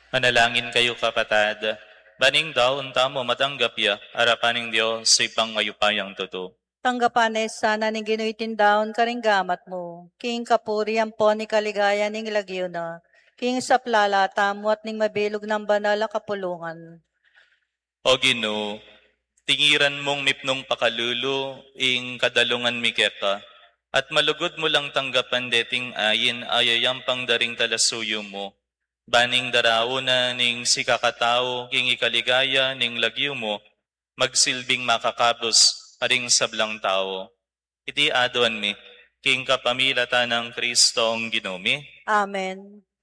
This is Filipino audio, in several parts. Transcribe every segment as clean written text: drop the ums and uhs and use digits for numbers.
Manalangin kayo kapatad. Baning daon tamo matanggap ya, arapaning Diyos sa ipangayupayang totoo. Tanggapanes sana ning ginuitin daon karing gamat mo. King kapurian po ni kaligaya ning lagyo na. King sa plalata mo at ning mabilog ng banal a kapulungan. O Ginoo, tingiran mong mipnong pakalulu ing kadalungan mikeka, at malugod mo lang tanggapan deting ayin ayayang pangdaring talasuyo mo. Baning darao na ning sikakatao king ikaligaya ning lagyo mo, magsilbing makakabos aring sablang tao. Iti adon mi, king kapamilata ng Kristong Ginoo. Amen.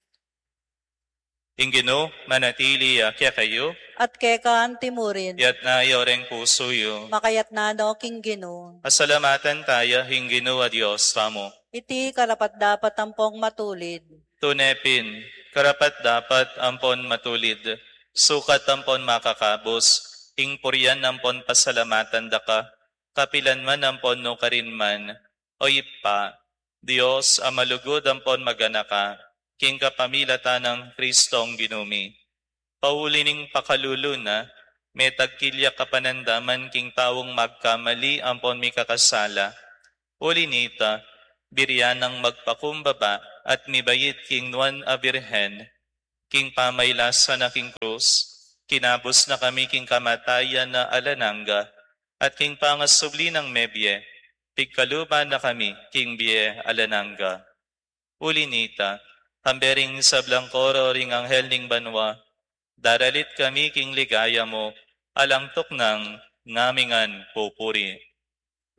Ing Ginoo, manatili kya kayo, At kekaan timurin. yat na yoreng puso yo. Makayat na no king Ginoo. Pasalamatan tayo, hing Ginoo a Diyos tamo. Iti karapat dapat tampong matulid. Tunepin, karapat dapat ampon matulid, sukat ampon makakabos, ing purian ampon pasalamatan daka, kapilan man ampon no karinman, o ipa, Diyos amalugod ampon maganaka, king kapamilata ng Kristong Ginoo. Paulining pakalulu na, may tagkilya kapanandaman king tawong magkamali ampon mi kakasala. Ulinita, biryan ng magpakumbaba at mibayit king Nuan a Birhen, king pamaylasa na king krus, kinabos na kami king kamatayan na alananga, at king pangasubli ng mebye, pigkaluba na kami king biye alananga. Ulinita, hambering sa blangkoro ring anghel ning banwa, daralit kami king ligaya mo, alangtok ng ngamingan pupuri.